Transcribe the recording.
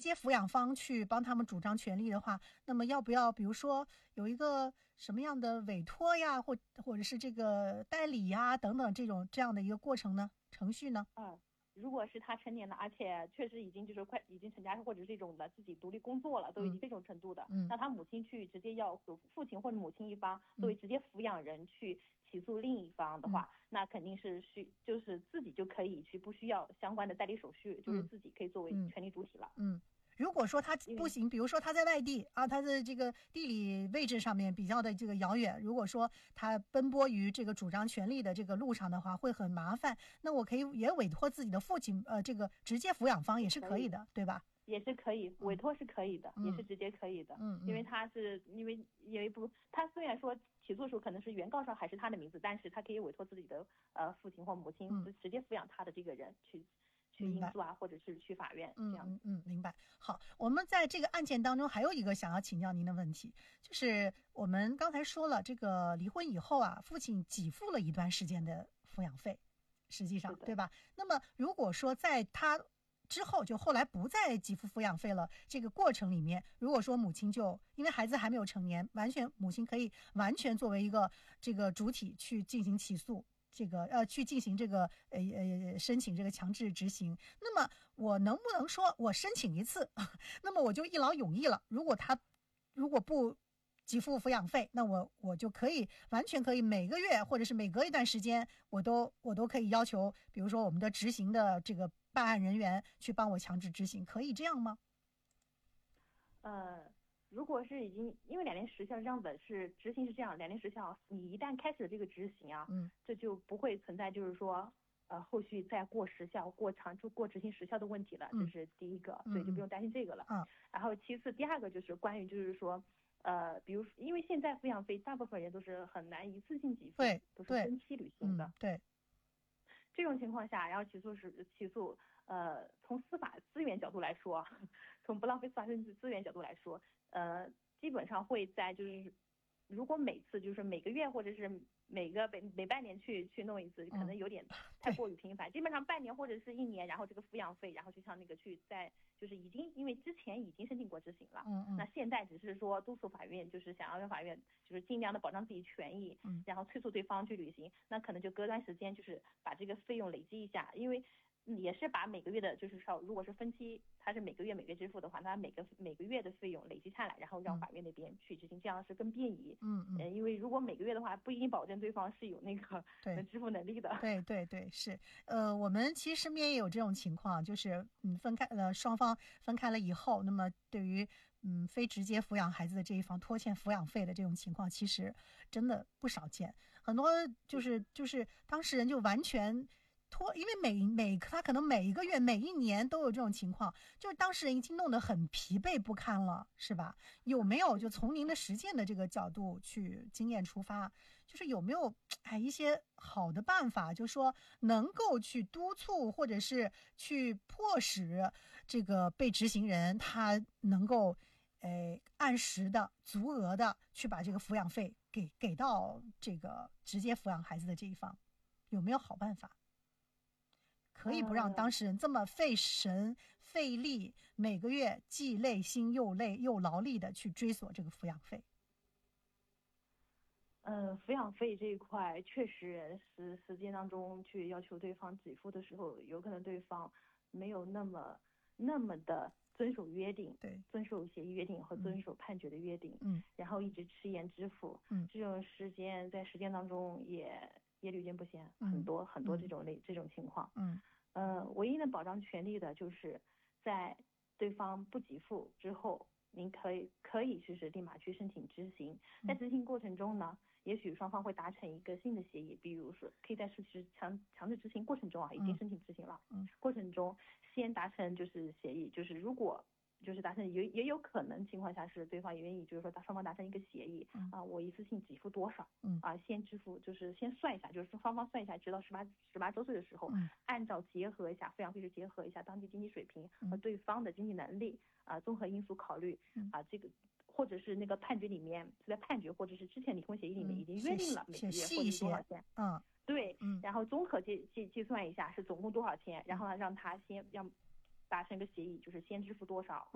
接抚养方去帮他们主张权利的话，那么要不要比如说有一个什么样的委托呀，或者是这个代理呀等等这样的一个过程呢？程序呢？ 如果是他成年了，而且确实已经就是已经成家，或者这种的自己独立工作了，都已经这种程度的，那他母亲去直接要父亲或者母亲一方作为直接抚养人去起诉另一方的话，那肯定是就是自己就可以去，不需要相关的代理手续，就是自己可以作为权利主体了。 如果说他不行，比如说他在外地啊，他的这个地理位置上面比较的这个遥远，如果说他奔波于这个主张权利的这个路上的话，会很麻烦。那我可以也委托自己的父亲，这个直接抚养方也是可以的，对吧？ 也是可以，委托是可以的，也是直接可以的。因为他是因为有一部，他虽然说起诉的时候可能是原告上还是他的名字，但是他可以委托自己的父亲或母亲直接抚养他的这个人去应诉啊，或者是去法院这样。 明白。好，我们在这个案件当中还有一个想要请教您的问题，就是我们刚才说了，这个离婚以后啊，父亲给付了一段时间的抚养费，实际上对吧？那么如果说在他之后就后来不再给付抚养费了，这个过程里面，如果说母亲就因为孩子还没有成年，母亲可以完全作为一个这个主体去进行起诉。这个去进行这个申请这个强制执行，那么我能不能说我申请一次，那么我就一劳永逸了？如果不给付抚养费，那我就可以完全可以每个月或者是每隔一段时间，我都可以要求，比如说我们的执行的这个办案人员去帮我强制执行，可以这样吗？ 如果是已经因为2年时效这样的是执行是这样，2年时效，你一旦开始了这个执行啊，这就不会存在就是说后续再过时效、过执行时效的问题了，这是第一个，所以就不用担心这个了。然后其次第二个就是关于就是说比如因为现在抚养费大部分人都是很难一次性给付，都是分期履行的。 对。 这种情况下，然后起诉，从司法资源角度来说，从不浪费司法资源角度来说，基本上会在就是如果每次就是每个月或者是每半年去弄一次，可能有点太过于频繁。基本上半年或者是1年，然后这个抚养费，然后就像那个去在就是因为之前已经申请过执行了，那现在只是说督促法院就是想要让法院就是尽量的保障自己权益，然后催促对方去履行，那可能就隔段时间就是把这个费用累积一下，因为也是把每个月的就是说如果是分期，它是每个月支付的话，它每个月的费用累积下来，然后让法院那边去执行，这样是更便宜。因为如果每个月的话，不一定保证对方是有那个支付能力的。 对，是。我们其实身边也有这种情况，就是双方分开了以后，那么对于非直接抚养孩子的这一方拖欠抚养费的这种情况，其实真的不少见。很多就是当事人就完全因为他可能每一个月每一年都有这种情况，就是当事人已经弄得很疲惫不堪了，是吧？有没有就从您的实践的这个角度去经验出发，就是有没有一些好的办法，就说能够去督促或者是去迫使这个被执行人他能够按时的足额的去把这个抚养费给到这个直接抚养孩子的这一方，有没有好办法？可以不让当事人这么费神费力，每个月既累心又累又劳力的去追索这个抚养费。 抚养费这一块确实是实践当中去要求对方给付的时候，有可能对方没有那么的遵守约定， 对， 遵守协议约定和遵守判决的约定，然后一直迟延支付，这种在实践当中也屡见不鲜，很多这种情况。唯一能保障权利的就是在对方不给付之后，您可以就是立马去申请执行。在执行过程中呢，也许双方会达成一个新的协议，比如说可以在强制执行过程中已经申请执行了，过程中先达成就是协议，就是如果就是达成也有可能情况下是对方也愿意，就是说双方达成一个协议，我一次性给付多少，先支付就是先算一下，就是双方算一下，直到18周岁的时候，按照结合一下抚养费是结合一下当地经济水平和对方的经济能力综合因素考虑这个。或者是那个判决里面是在判决或者是之前离婚协议里面已经约定了每个月或者是多少钱，对，然后综合计算一下是总共多少钱，然后呢让他先达成一个协议，就是先支付多少。